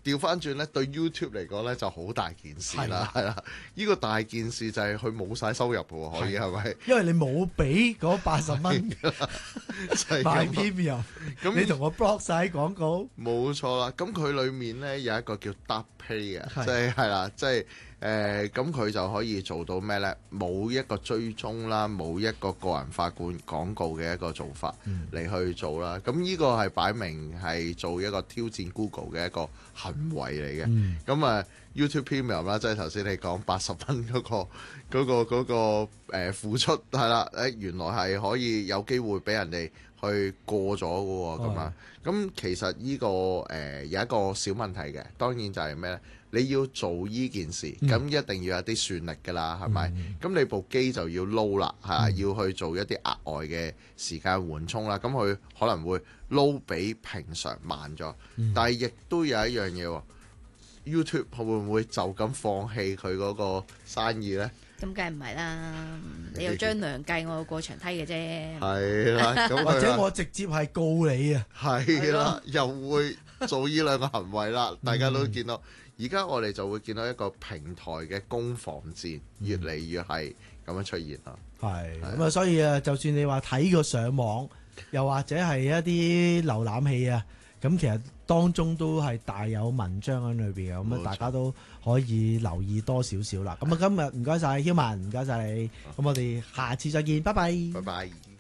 調翻轉咧，對 YouTube 嚟講咧就好大件事啦，係啦。呢個大件事就係佢冇晒收入嘅喎，可以係咪？ 因為你冇俾嗰80蚊買 Premium， 咁你同我 block 晒廣告。 冇錯啦。咁佢裡面咧有一個叫 Dark Pay 嘅，即係係啦，即係咁佢就可以做到咩咧？冇一個追蹤啦，冇一個個人化廣告嘅一個做法嚟去做啦。咁呢個係擺明係做一個挑戰 Google 嘅一個行為嚟嘅。咁啊 YouTube Premium 啦，即係頭先你講80蚊嗰個付出係啦，原來係可以有機會俾人哋去過咗嘅喎，咁啊。咁其實呢個有一個小問題嘅，當然就係咩咧？你要做呢件事，咁一定要有啲算力㗎啦，係咪？咁你部機就要撈啦，係要去做一啲額外嘅時間緩衝啦。咁佢可能會撈比平常慢咗，但係亦都有一樣嘢喎。YouTube 會唔會就咁放棄佢嗰個生意呢？ 咁梗係唔係啦，你又張良計，我有過牆梯嘅啫。 係啦， 或者我直接係告你啊。 係啦，又會做呢兩個行為啦。大家都見到，而家我哋就會見到一個平台嘅攻防戰越嚟越係咁樣出現啦。 係咁啊，所以啊，就算你話睇個上網，又或者係一啲瀏覽器啊，咁其實當中都係大有文章喺裏邊嘅，咁啊大家都可以留意多少少啦。咁啊今日唔該晒，Hillman，唔該晒你，咁我哋下次再見，拜拜。 拜拜。